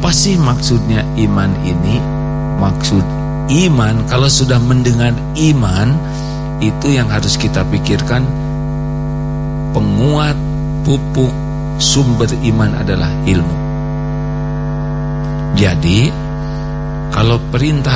Apa sih maksudnya iman ini? Maksud iman, kalau sudah mendengar iman, itu yang harus kita pikirkan. Penguat, pupuk, sumber iman adalah ilmu. Jadi kalau perintah